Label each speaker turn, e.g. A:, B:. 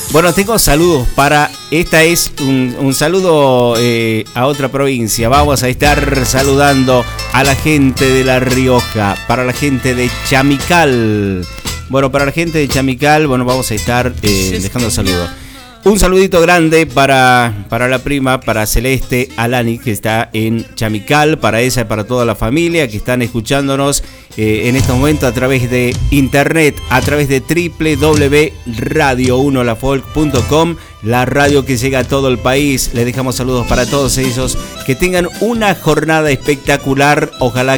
A: Bueno, tengo saludos para... Esta es un saludo a otra provincia. Vamos a estar saludando a la gente de La Rioja, para la gente de Chamical. Bueno, para la gente de Chamical, bueno, vamos a estar dejando saludos. Un saludito grande para la prima, para Celeste Alani, que está en Chamical, para ella y para toda la familia que están escuchándonos en este momento a través de internet, a través de www.radio1lafolk.com, la radio que llega a todo el país. Les dejamos saludos para todos ellos, que tengan una jornada espectacular, ojalá